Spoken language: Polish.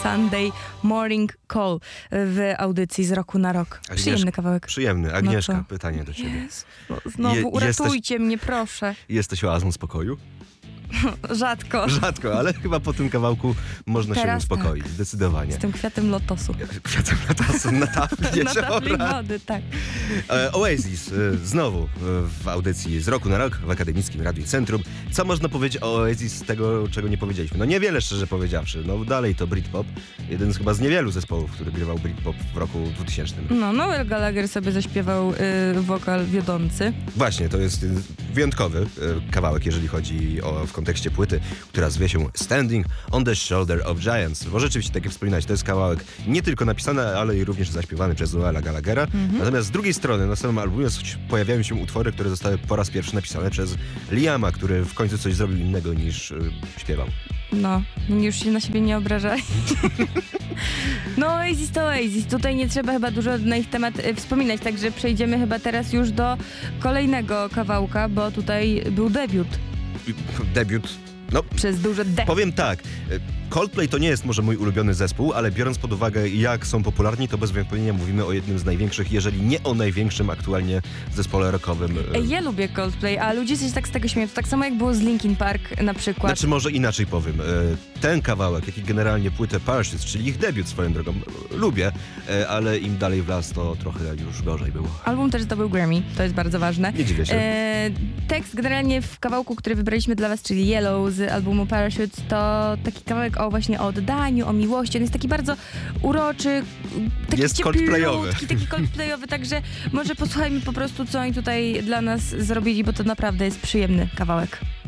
Sunday Morning Call w audycji z roku na rok. Przyjemny kawałek. Przyjemny. Agnieszka, pytanie do ciebie. Znowu uratujcie mnie, proszę. Jesteś oazą spokoju? Rzadko. Rzadko, ale chyba po tym kawałku można się uspokoić. Tak. Zdecydowanie. Z tym kwiatem lotosu. Kwiatem lotosu na tafli. Na tafli wody, tak. Oasis znowu w audycji z roku na rok w Akademickim Radiu Centrum. Co można powiedzieć o Oasis z tego, czego nie powiedzieliśmy? No niewiele, szczerze powiedziawszy. No dalej to Britpop. Jeden z chyba z niewielu zespołów, który grywał Britpop w roku 2000. No, Noel Gallagher sobie zaśpiewał wokal wiodący. Właśnie, to jest wyjątkowy kawałek, jeżeli chodzi w kontekście płyty, która zwie się Standing on the Shoulder of Giants. Bo rzeczywiście, tak jak wspominałeś, to jest kawałek nie tylko napisany, ale i również zaśpiewany przez Noela Gallaghera. Natomiast z drugiej strony na samym albumie pojawiają się utwory, które zostały po raz pierwszy napisane przez Liama, który w końcu coś zrobił innego niż śpiewał. No, już się na siebie nie obrażaj. No Oasis to Oasis. Tutaj nie trzeba chyba dużo na ich temat wspominać, także przejdziemy chyba teraz już do kolejnego kawałka, bo tutaj był debiut. Debiut. No, przez duże D. Powiem tak, Coldplay to nie jest może mój ulubiony zespół, ale biorąc pod uwagę, jak są popularni, to bez wątpienia mówimy o jednym z największych, jeżeli nie o największym aktualnie zespole rockowym. Ja lubię Coldplay, a ludzie się tak z tego śmieją. To tak samo jak było z Linkin Park na przykład. Znaczy może inaczej powiem. Ten kawałek, jak i generalnie płytę Parachutes, czyli ich debiut swoją drogą, lubię, ale im dalej w las, to trochę już gorzej było. Album też zdobył Grammy, to jest bardzo ważne. Nie dziwię się. Tekst generalnie w kawałku, który wybraliśmy dla was, czyli Yellow z albumu Parachutes, to taki kawałek właśnie o oddaniu, o miłości. On jest taki bardzo uroczy, taki jest coldplayowy. Taki coldplayowy, także może posłuchajmy po prostu, co oni tutaj dla nas zrobili, bo to naprawdę jest przyjemny kawałek.